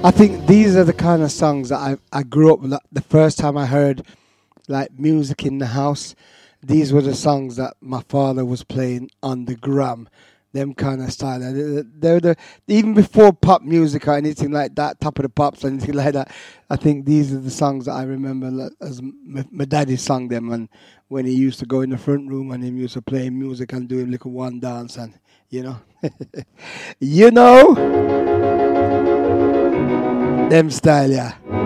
I think these are the kind of songs that I grew up with. Like, the first time I heard like music in the house, these were the songs that my father was playing on the gram. Them kind of style. They're the even before pop music or anything like that, Top of the Pops or anything like that. I think these are the songs that I remember as my daddy sung them, and when he used to go in the front room and he used to play music and doing little one dance, and you know, you know, them style, yeah.